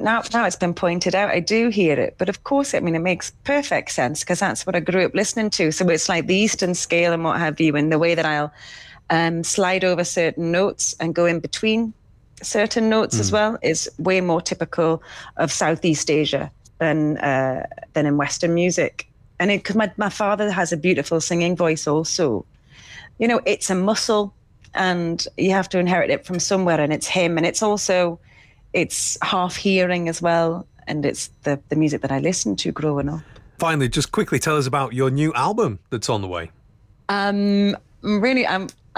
now it's been pointed out, I do hear it. But of course, I mean, it makes perfect sense because that's what I grew up listening to. So it's like the Eastern scale and what have you, and the way that I'll slide over certain notes and go in between certain notes as well is way more typical of Southeast Asia than in Western music. And because my father has a beautiful singing voice also. You know, it's a muscle and you have to inherit it from somewhere, and it's him. And it's half hearing as well. And it's the music that I listened to growing up. Finally, just quickly tell us about your new album that's on the way. I'm